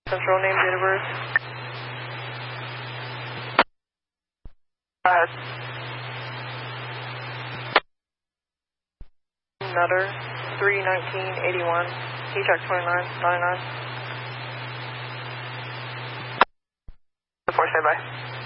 Central name, date of birth. Nutter, 3/19/81. He-Track 2999. 4, say bye.